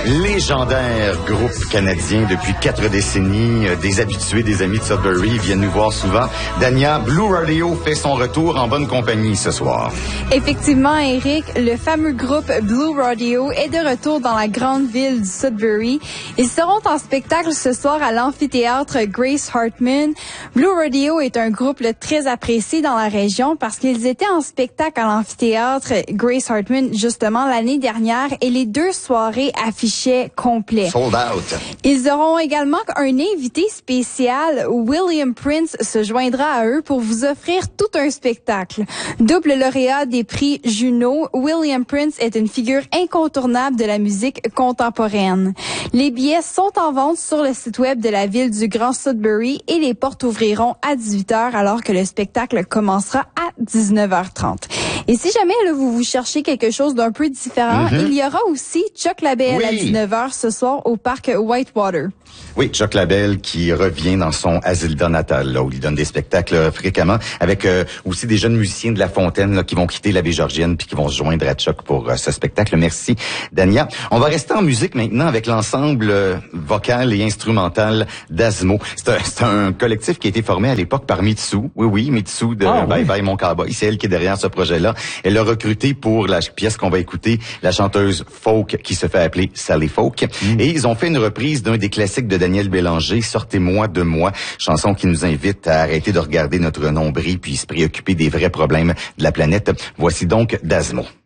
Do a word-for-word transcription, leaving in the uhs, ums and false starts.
Légendaire groupe canadien depuis quatre décennies, des habitués, des amis de Sudbury viennent nous voir souvent. Dania, Blue Radio fait son retour en bonne compagnie ce soir. Effectivement, Eric, le fameux groupe Blue Radio est de retour dans la grande ville du Sudbury. Ils seront en spectacle ce soir à l'amphithéâtre Grace Hartman. Blue Radio est un groupe là, très apprécié dans la région parce qu'ils étaient en spectacle à l'amphithéâtre Grace Hartman justement l'année dernière et les deux soirées affichaient complet. Sold out. Ils auront également un invité spécial. William Prince se joindra à eux pour vous offrir tout un spectacle. Double lauréat des prix Juno, William Prince est une figure incontournable de la musique contemporaine. Les billets sont en vente sur le site web de la ville du Grand Sudbury et les portes ouvriront à dix-huit heures alors que le spectacle commencera à dix-neuf heures trente. Et si jamais là, vous vous cherchez quelque chose d'un peu différent, mm-hmm. il y aura aussi Chuck Labelle oui. à dix-neuf heures ce soir au parc Whitewater. Oui, Chuck Labelle qui revient dans son Asilda natal, là, où il donne des spectacles euh, fréquemment, avec euh, aussi des jeunes musiciens de La Fontaine là, qui vont quitter la baie Georgienne puis qui vont se joindre à Chuck pour euh, ce spectacle. Merci, Dania. On va rester en musique maintenant avec l'ensemble euh, vocal et instrumental d'Asmo. C'est un, c'est un collectif qui a été formé à l'époque par Mitsu. Oui, oui, Mitsu de oh, Bye oui. Bye Mon Cowboy. C'est elle qui est derrière ce projet-là. Elle a recruté pour la pièce qu'on va écouter la chanteuse folk qui se fait appeler Sally Folk. Mm. Et ils ont fait une reprise d'un des classiques de Daniel Bélanger, Sortez-moi de moi, chanson qui nous invite à arrêter de regarder notre nombril puis se préoccuper des vrais problèmes de la planète. Voici donc d'Asmo.